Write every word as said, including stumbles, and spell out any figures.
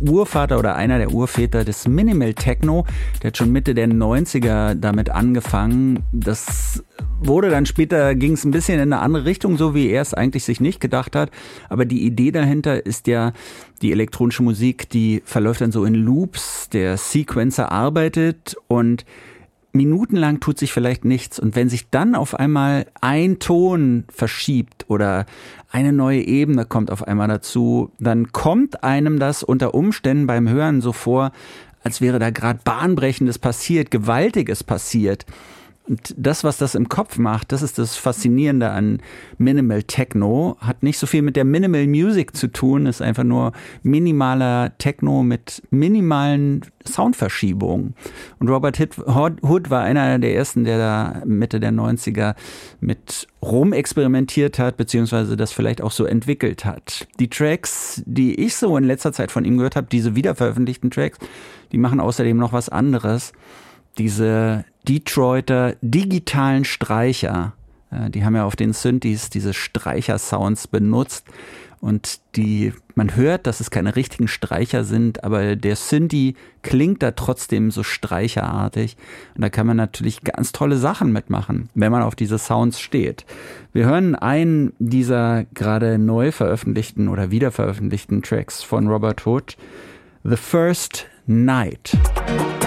Urvater oder einer der Urväter des Minimal Techno. Der hat schon Mitte der neunziger damit angefangen. Das wurde dann später, ging es ein bisschen in eine andere Richtung, so wie er es eigentlich sich nicht gedacht hat. Aber die Idee dahinter ist ja, die elektronische Musik, die verläuft dann so in Loops. Der Sequencer arbeitet und minutenlang tut sich vielleicht nichts. Und wenn sich dann auf einmal ein Ton verschiebt oder eine neue Ebene kommt auf einmal dazu, dann kommt einem das unter Umständen beim Hören so vor, als wäre da gerade Bahnbrechendes passiert, Gewaltiges passiert. Und das, was das im Kopf macht, das ist das Faszinierende an Minimal Techno. Hat nicht so viel mit der Minimal Music zu tun, ist einfach nur minimaler Techno mit minimalen Soundverschiebungen. Und Robert Hood war einer der ersten, der da Mitte der neunziger mit rumexperimentiert hat, beziehungsweise das vielleicht auch so entwickelt hat. Die Tracks, die ich so in letzter Zeit von ihm gehört habe, diese wiederveröffentlichten Tracks, die machen außerdem noch was anderes. Diese Detroiter digitalen Streicher, die haben ja auf den Synthes diese Streicher-Sounds benutzt und die, man hört, dass es keine richtigen Streicher sind, aber der Synthi klingt da trotzdem so streicherartig und da kann man natürlich ganz tolle Sachen mitmachen, wenn man auf diese Sounds steht. Wir hören einen dieser gerade neu veröffentlichten oder wiederveröffentlichten Tracks von Robert Hood, The First Night.